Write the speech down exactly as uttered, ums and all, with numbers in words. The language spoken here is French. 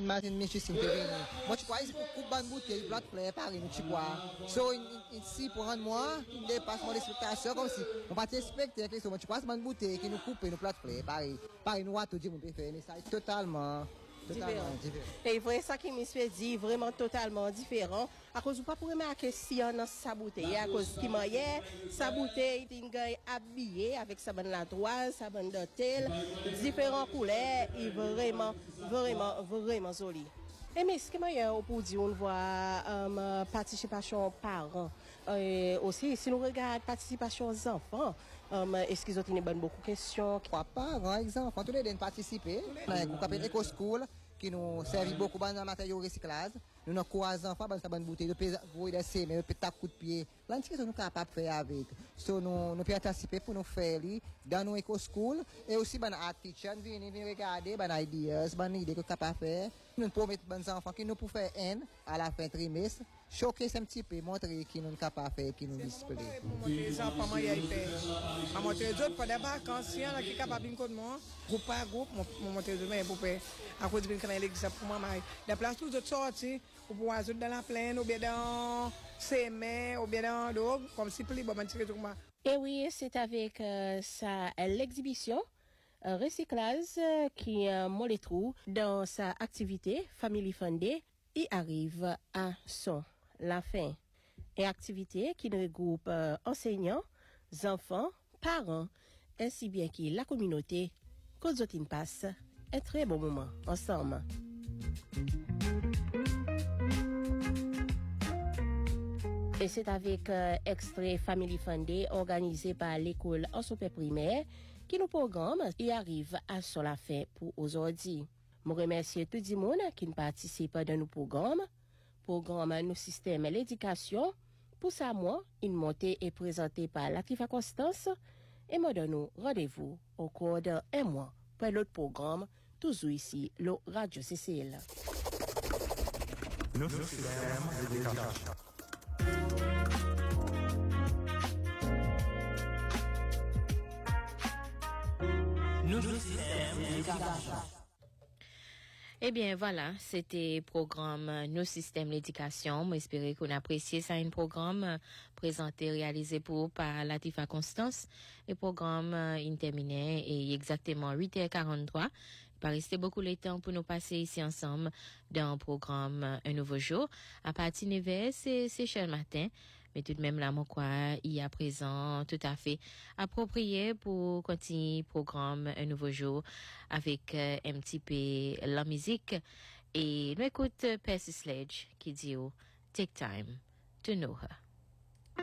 Martin Michel Saint-Pévin. Moi, tu crois, il faut couper ban bouteille, plat fleur, pareil, tu crois. So, ici, pour rendre moi, il dépasse mon expectation, comme si, on va t'expecter, que moi, tu crois, c'est ban bouteille qui nous coupe, nous plat fleur, pareil. Pareil, nous, à tout dire, mon préféré, mais ça est totalement, totalement différent. Et vrai, ça qui me fait dire, vraiment totalement différent. À cause du pas pour remarquer si on a sa bouteille, à cause qui m'a hier, sa bouteille, il est habillé avec sa bonne la toile, sa bonne dentelle, différentes couleurs, et vraiment, vraiment, vraiment joli. Et mais ce que moi, pour dire, on voit, euh, participation parents. Euh, aussi, si nous regardons participation aux enfants, euh, est-ce qu'ils ont une bonne beaucoup de questions? Papa, grand exemple, tous les deux participer. On a un éco-school qui nous servent beaucoup de matériaux recyclage. Nous avons trois enfants, nous avons une bouteille de pour les semer, de petits coups de pied. Là, nous sommes capables de faire avec. So, nous, nous pouvons participer pour nous faire dans nos éco-schools et aussi dans art kitchen, venir regarder, dans ideas, dans idées que nous sommes capables de faire. Nous pouvons mettre des enfants qui nous pouvons faire un à la fin trimestre, choquer un petit peu, montrer qui nous sommes capables de faire, qui nous display. Pour montrer les enfants, moi, il y a été. Pour montrer les autres, pour des vacances, il y en a qui sont capables de moi, groupe par groupe, pour montrer les autres, pour faire, à cause de l'église, pour moi, des places toutes autres sorties, pour pouvoir ajouter dans la plaine, ou bien dans semer, ou bien dans l'eau, comme si plus, bon, tirer tout moi. Et oui, c'est avec euh, ça, l'exhibition euh, recyclage euh, qui euh, moi les trouve dans sa activité Family Fundé, il arrive à son la fin. Et activité qui regroupe euh, enseignants, enfants, parents, ainsi bien que la communauté, qu'on passe un très bon moment ensemble. Et c'est avec euh, extrait Family Fundé organisé par l'école en super primaire qui nous programme et arrive à son la fin pour aujourd'hui. Je remercie tout le monde qui participe dans nos programmes. Programme nos systèmes l'éducation. Pour ça, moi, une montée est présentée par Latifa Constance et me donne rendez-vous au cours d'un mois pour l'autre programme, toujours ici, le Radio C C L. Nos systèmes d'éducation. Nos systèmes d'éducation. Eh bien, voilà, c'était programme Nos systèmes d'éducation. J'espère qu'on apprécie ça, un programme présenté, réalisé pour par Latifa Constance. Le programme est terminé et exactement huit heures quarante-trois. Il va rester beaucoup de temps pour nous passer ici ensemble dans le programme Un Nouveau Jour. À partir de neuf heures, c'est, c'est chaque matin. Mais tout de même, là, moi, quoi, il y a présent tout à fait approprié pour continuer le programme Un Nouveau Jour avec euh, un petit peu la musique. Et nous écoute Percy Sledge qui dit oh, Take time to know her.